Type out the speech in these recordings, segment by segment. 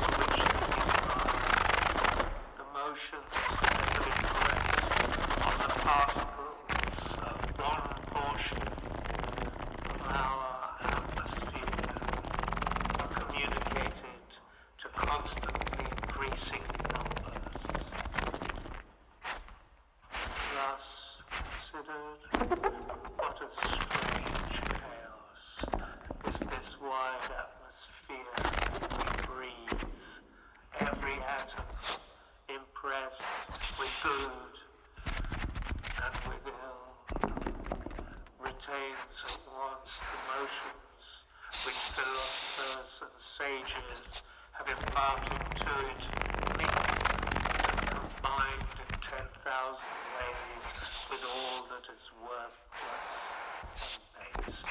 which the motions that have impressed on the particles of one portion of our atmosphere are communicated to constantly increasing numbers. Thus considered, what a strange chaos is this wide atmosphere we breathe, every atom impressed with good and with ill, retains at once the motions which philosophers and sages have imparted to it, mixed and combined in 10,000 ways with all that is worthless and base.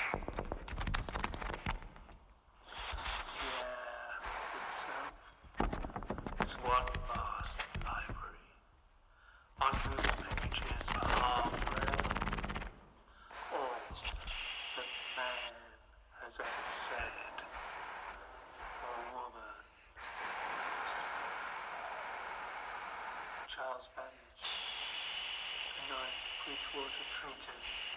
It's one vast library, on whose pages are forever all that man has ever said, or woman. Charles Babbage, The Ninth Bridgewater Treatise.